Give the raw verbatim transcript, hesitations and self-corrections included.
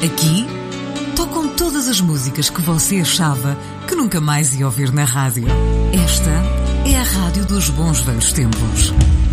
Aqui, tocam todas as músicas que você achava que nunca mais ia ouvir na rádio. Esta é a rádio dos bons velhos tempos.